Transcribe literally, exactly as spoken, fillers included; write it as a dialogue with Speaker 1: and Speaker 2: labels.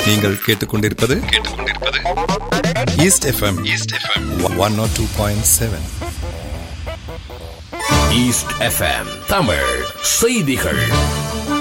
Speaker 1: நீங்கள் கேட்டுக்கொண்டிருப்பது கேட்டுக்கொண்டிருப்பது east FM east FM one not two point seven.
Speaker 2: East FM Tamil செய்திகள்.